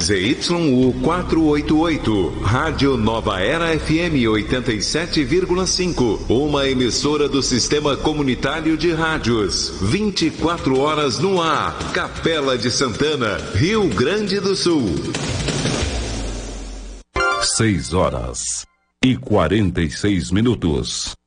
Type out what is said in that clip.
ZYU 488, Rádio Nova Era FM 87,5, uma emissora do Sistema Comunitário de Rádios, 24 horas no ar, Capela de Santana, Rio Grande do Sul. 6 horas e 46 minutos.